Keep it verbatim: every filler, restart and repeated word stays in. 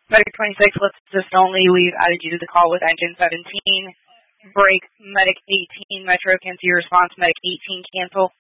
Medic twenty-six, let's assist only. We've added you to the call with engine seventeen. Break, Medic eighteen, Metro, can see your response. Medic eighteen, cancel.